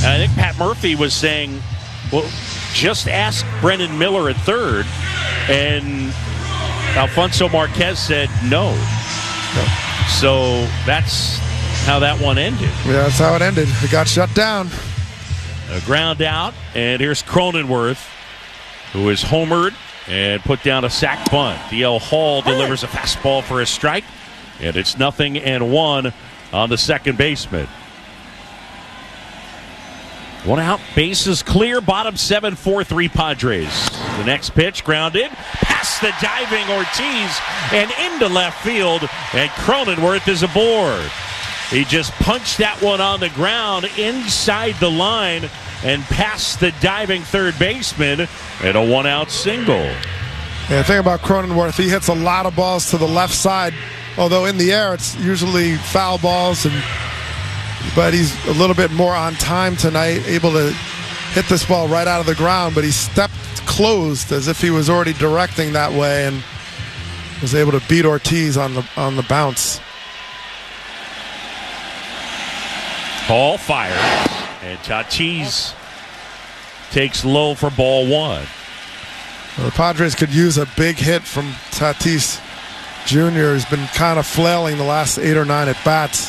I think Pat Murphy was saying, well, just ask Brendan Miller at third, and Alfonso Marquez said no. So that's how that one ended. Yeah, that's how it ended. It got shut down. A ground out, and here's Cronenworth, who is homered and put down a sac bunt. DL Hall delivers a fastball for a strike, and it's 0-1 on the second baseman. One out, bases clear, bottom 7, 4-3 Padres. The next pitch grounded, past the diving Ortiz and into left field, and Cronenworth is aboard. He just punched that one on the ground inside the line and past the diving third baseman, and a one-out single. Yeah, the thing about Cronenworth, he hits a lot of balls to the left side, although in the air it's usually foul balls, but he's a little bit more on time tonight, able to hit this ball right out of the ground, but he stepped closed as if he was already directing that way and was able to beat Ortiz on the bounce. Hall fires, and Tatis takes low for ball one. Well, the Padres could use a big hit from Tatis Jr. He's been kind of flailing the last 8 or 9 at bats.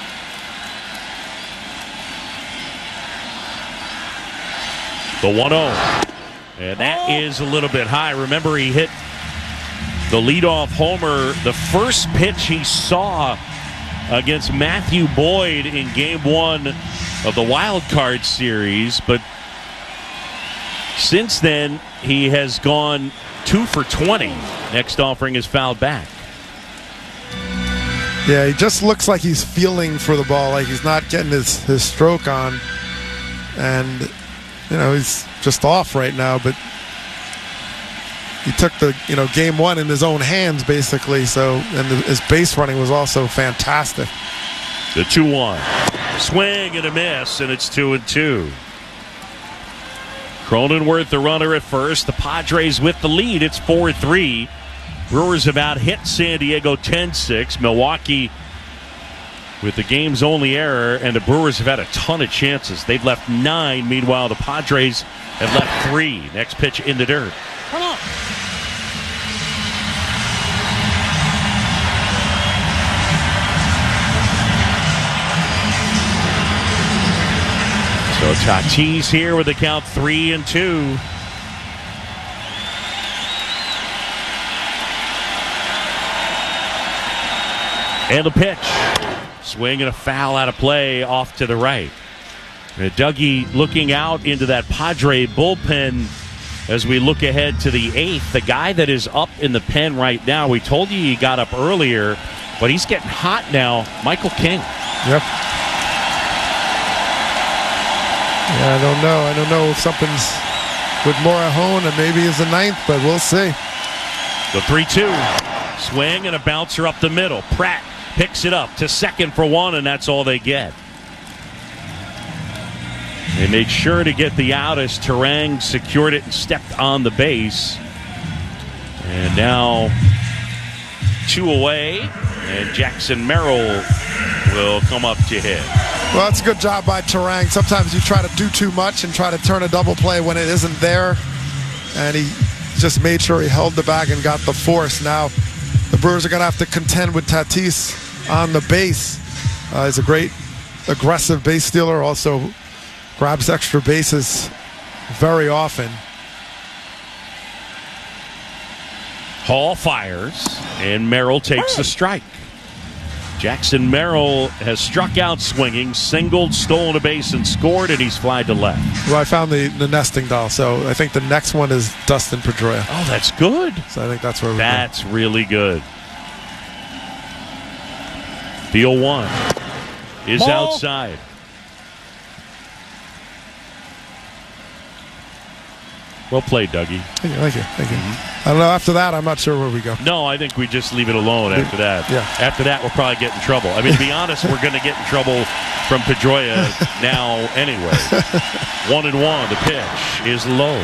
The 1-0. And that is a little bit high. Remember, he hit the leadoff homer the first pitch he saw against Matthew Boyd in Game 1 of the Wild Card Series. But since then, he has gone 2 for 20. Next offering is fouled back. Yeah, he just looks like he's feeling for the ball, like he's not getting his stroke on. And he's just off right now, but he took the Game 1 in his own hands basically. So, and his base running was also fantastic. The 2-1 swing and a miss, and it's 2-2. Cronenworth the runner at first. The Padres with the lead. It's 4-3. Brewers have out hit San Diego 10-6. Milwaukee with the game's only error, and the Brewers have had a ton of chances. They've left 9. Meanwhile, the Padres have left 3. Next pitch in the dirt. Come on. So Tatis here with the count 3-2. And the pitch. Swing and a foul out of play off to the right. Dougie looking out into that Padre bullpen as we look ahead to the 8th. The guy that is up in the pen right now, we told you he got up earlier, but he's getting hot now. Michael King. Yep. Yeah, I don't know if something's with Morejon and maybe is the 9th, but we'll see. The 3-2. Swing and a bouncer up the middle. Pratt picks it up to second for 1, and that's all they get. They made sure to get the out as Terang secured it and stepped on the base. And now 2 away, and Jackson Merrill will come up to hit. Well, that's a good job by Terang. Sometimes you try to do too much and try to turn a double play when it isn't there. And he just made sure he held the bag and got the force. Now the Brewers are going to have to contend with Tatis on the base. He's a great aggressive base stealer. Also grabs extra bases very often. Hall fires, and Merrill takes the strike. Jackson Merrill has struck out swinging, singled, stolen a base, and scored, and he's flied to left. Well, I found the nesting doll, so I think the next one is Dustin Pedroia. Oh, that's good. So I think that's where we're That's really good. The 0-1 is outside. Well played, Dougie. Thank you. I don't know. After that, I'm not sure where we go. No, I think we just leave it alone after that. Yeah. After that, we'll probably get in trouble. I mean, to be honest, we're going to get in trouble from Pedroia now anyway. 1-1. The pitch is low.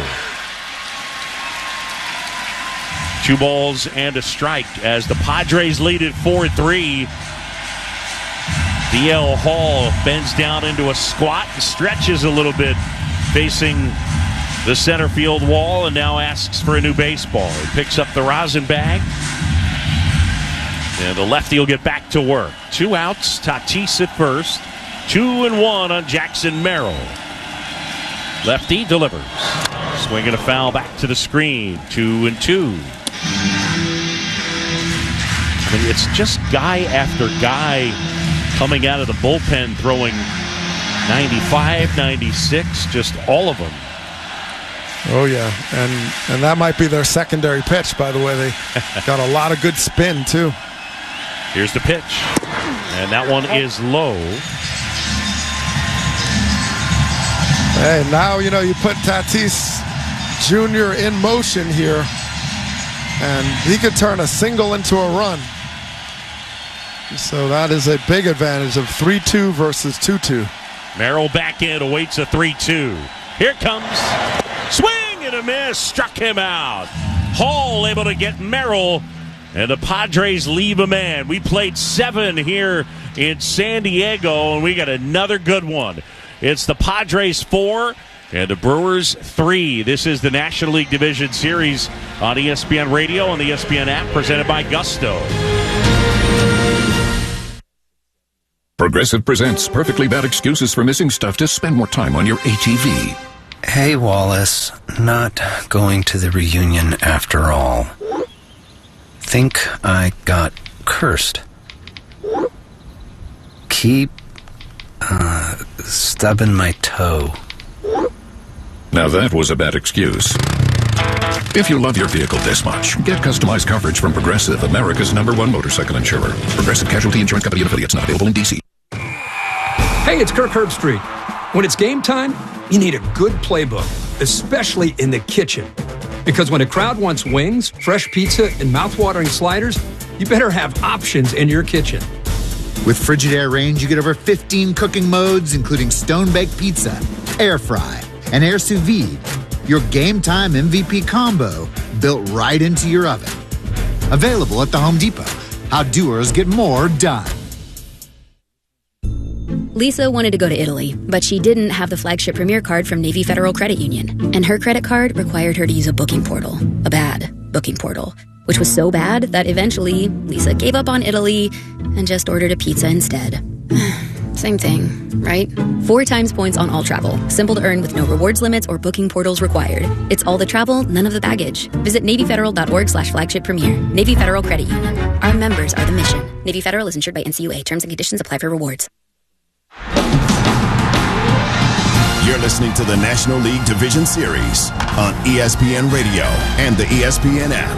2 balls and a strike as the Padres lead at 4-3. DL Hall bends down into a squat and stretches a little bit, facing the center field wall, and now asks for a new baseball. He picks up the rosin bag, and the lefty will get back to work. 2 outs, Tatis at first, 2-1 on Jackson Merrill. Lefty delivers. Swinging a foul back to the screen. 2-2. I mean, it's just guy after guy coming out of the bullpen throwing 95, 96, just all of them. Oh, yeah. And that might be their secondary pitch, by the way. They got a lot of good spin, too. Here's the pitch. And that one is low. Hey, now, you put Tatis Jr. in motion here, and he could turn a single into a run. So that is a big advantage of 3-2 versus 2-2. Merrill back in, awaits a 3-2. Here it comes. Swing and a miss. Struck him out. Hall able to get Merrill, and the Padres leave a man. We played 7 here in San Diego, and we got another good one. It's the Padres 4 and the Brewers 3. This is the National League Division Series on ESPN Radio and the ESPN app, presented by Gusto. Progressive presents Perfectly Bad Excuses for Missing Stuff to spend more time on your ATV. Hey, Wallace. Not going to the reunion after all. Think I got cursed. Keep stubbing my toe. Now that was a bad excuse. If you love your vehicle this much, get customized coverage from Progressive, America's #1 motorcycle insurer. Progressive Casualty Insurance Company and affiliates, not available in D.C. Hey, it's Kirk Herbstreit. When it's game time, you need a good playbook, especially in the kitchen. Because when a crowd wants wings, fresh pizza, and mouthwatering sliders, you better have options in your kitchen. With Frigidaire Range, you get over 15 cooking modes, including stone-baked pizza, air fry, and air sous vide. Your game time MVP combo built right into your oven. Available at the Home Depot. How doers get more done. Lisa wanted to go to Italy, but she didn't have the flagship Premier card from Navy Federal Credit Union. And her credit card required her to use a booking portal. A bad booking portal. Which was so bad that eventually Lisa gave up on Italy and just ordered a pizza instead. Same thing, right? 4 times points on all travel. Simple to earn with no rewards limits or booking portals required. It's all the travel, none of the baggage. Visit NavyFederal.org/flagship premier. Navy Federal Credit Union. Our members are the mission. Navy Federal is insured by NCUA. Terms and conditions apply for rewards. You're listening to the National League Division Series on ESPN Radio and the ESPN app.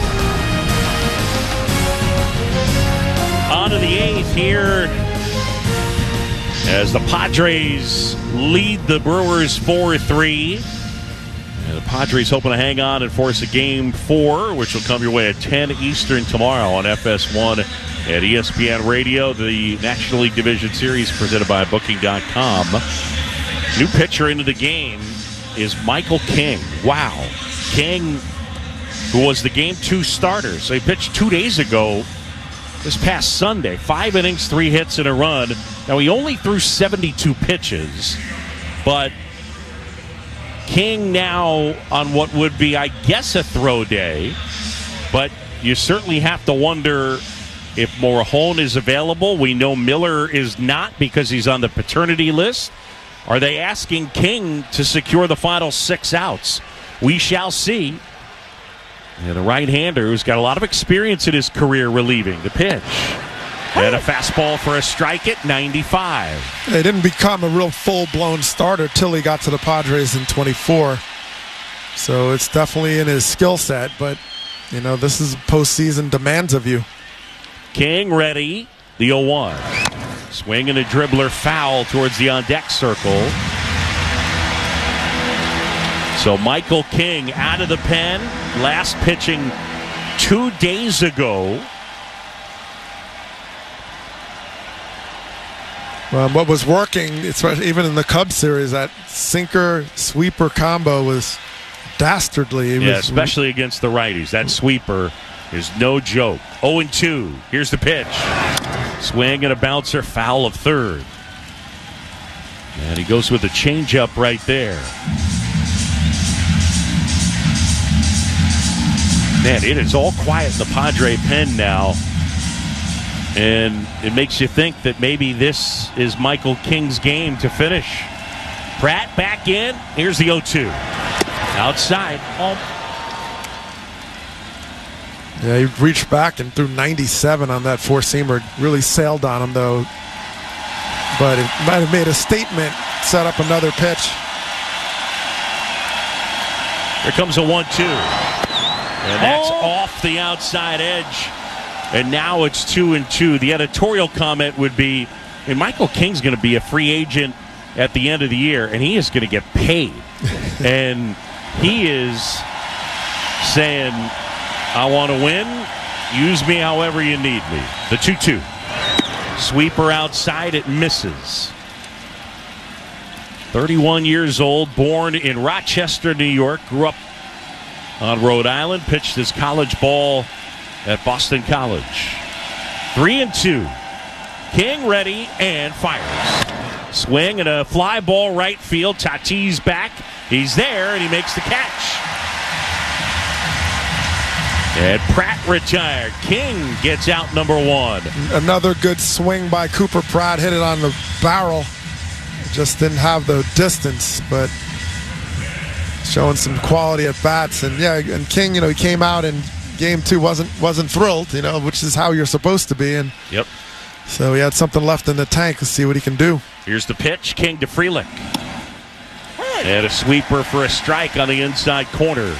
On to the 8th here as the Padres lead the Brewers 4-3. And the Padres hoping to hang on and force a game 4, which will come your way at 10 Eastern tomorrow on FS1 at ESPN Radio. The National League Division Series presented by Booking.com. New pitcher into the game is Michael King. Wow. King, who was the Game 2 starter. So he pitched 2 days ago, this past Sunday. 5 innings, 3 hits, and a run. Now, he only threw 72 pitches, but King now on what would be, I guess, a throw day. But you certainly have to wonder if Morejon is available. We know Miller is not because he's on the paternity list. Are they asking King to secure the final 6 outs? We shall see. And a right-hander who's got a lot of experience in his career relieving. The pitch. And a fastball for a strike at 95. He didn't become a real full-blown starter till he got to the Padres in 24. So it's definitely in his skill set, but, this is postseason demands of you. King ready. The 0-1. Swing and a dribbler foul towards the on-deck circle. So Michael King out of the pen. Last pitching 2 days ago. What was working, even in the Cubs series, that sinker-sweeper combo was dastardly. Especially against the righties. That sweeper is no joke. 0-2. Here's the pitch. Swing and a bouncer, foul of third. And he goes with a changeup right there. Man, it is all quiet in the Padre pen now. And it makes you think that maybe this is Michael King's game to finish. Pratt back in. Here's the 0-2. Outside. Yeah, he reached back and threw 97 on that four-seamer. Really sailed on him, though. But it might have made a statement, set up another pitch. Here comes a 1-2. And that's off the outside edge. And now it's 2-2. The editorial comment would be, Michael King's going to be a free agent at the end of the year, and he is going to get paid. And he is saying, I want to win. Use me however you need me. The 2-2. Sweeper outside. It misses. 31 years old, born in Rochester, New York. Grew up on Rhode Island. Pitched his college ball at Boston College. 3-2. King ready and fires. Swing and a fly ball right field. Tatis back. He's there and he makes the catch. And Pratt retired. King gets out number one. Another good swing by Cooper Pratt. Hit it on the barrel. Just didn't have the distance, but showing some quality at bats. And yeah, and King, he came out in game two, wasn't thrilled, which is how you're supposed to be. And yep. So he had something left in the tank to see what he can do. Here's the pitch. King to Frelick. And a sweeper for a strike on the inside corner.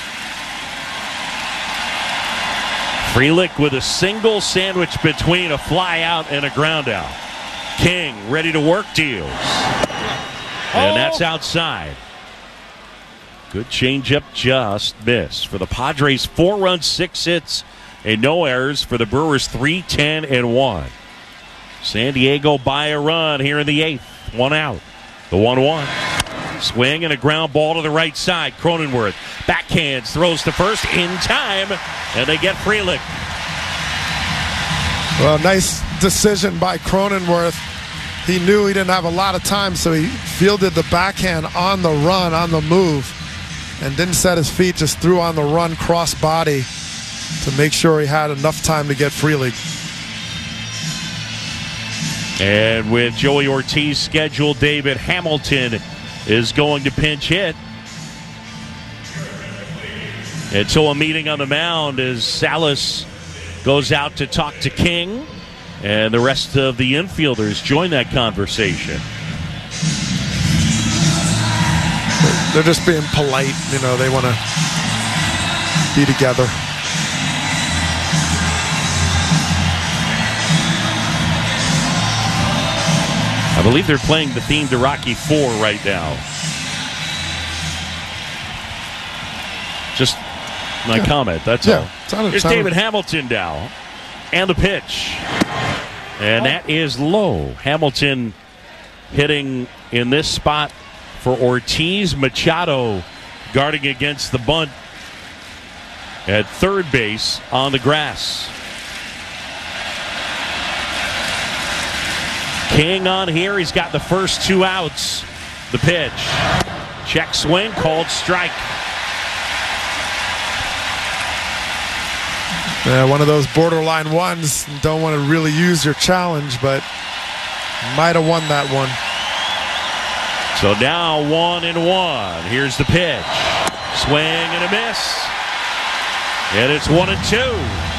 Frelick with a single sandwich between a fly out and a ground out. King ready to work, deals. And that's outside. Good changeup, just missed. For the Padres, 4 runs, 6 hits, and no errors. For the Brewers, 3-10-1. San Diego by a run here in the 8th. 1 out. The 1-1. Swing and a ground ball to the right side. Cronenworth backhands, throws to first in time, and they get Frelick. Well, nice decision by Cronenworth. He knew he didn't have a lot of time, so he fielded the backhand on the run, on the move, and didn't set his feet, just threw on the run cross body to make sure he had enough time to get Frelick. And with Joey Ortiz scheduled, David Hamilton is going to pinch hit. And so a meeting on the mound as Salas goes out to talk to King, and the rest of the infielders join that conversation. They're just being polite. They want to be together. I believe they're playing the theme to Rocky IV right now. Just my comment, that's all. Here's David Hamilton now. And the pitch. And that is low. Hamilton hitting in this spot for Ortiz. Machado guarding against the bunt at third base on the grass. King on here. He's got the first 2 outs. The pitch. Check swing, called strike. One of those borderline ones. Don't want to really use your challenge, but might have won that one. So now 1-1. Here's the pitch. Swing and a miss. And it's 1-2.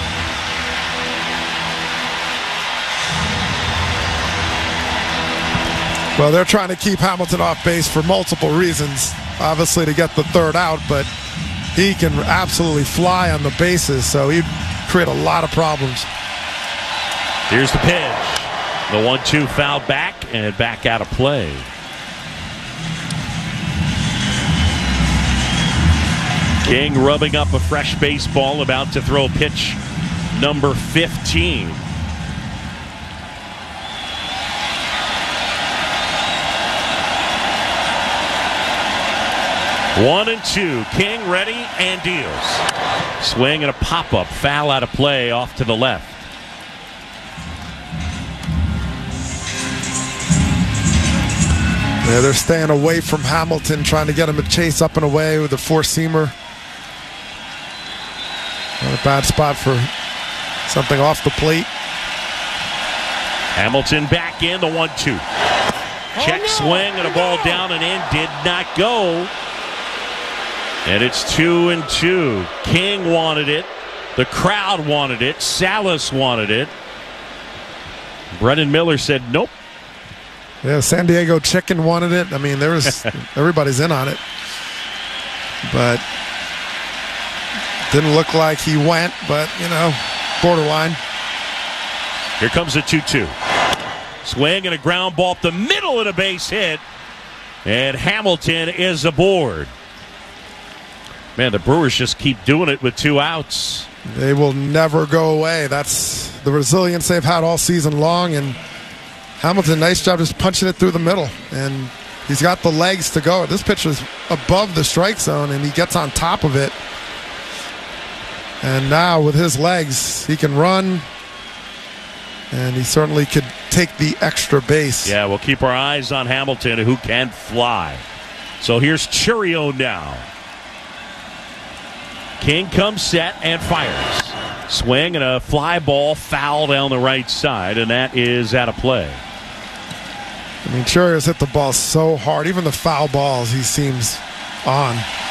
Well, they're trying to keep Hamilton off base for multiple reasons. Obviously to get the third out, but he can absolutely fly on the bases, so he'd create a lot of problems. Here's the pitch. The 1-2 foul back and back out of play. King rubbing up a fresh baseball, about to throw pitch number 15. One and two. King ready and deals. Swing and a pop-up. Foul out of play off to the left. Yeah, they're staying away from Hamilton, trying to get him to chase up and away with a four-seamer. Not a bad spot for something off the plate. Hamilton back in the 1-2. Check swing and a ball down and in. Did not go. And it's 2-2. King wanted it. The crowd wanted it. Salas wanted it. Brennan Miller said nope. Yeah, San Diego Chicken wanted it. I mean, there was everybody's in on it. But didn't look like he went, but, borderline. Here comes the 2-2. Swing and a ground ball up the middle and a base hit. And Hamilton is aboard. Man, the Brewers just keep doing it with 2 outs. They will never go away. That's the resilience they've had all season long. And Hamilton, nice job just punching it through the middle. And he's got the legs to go. This pitch is above the strike zone, and he gets on top of it. And now with his legs, he can run. And he certainly could take the extra base. Yeah, we'll keep our eyes on Hamilton, who can fly. So here's Chourio now. King comes set and fires. Swing and a fly ball foul down the right side, and that is out of play. I mean, Chourio's hit the ball so hard. Even the foul balls, he seems on.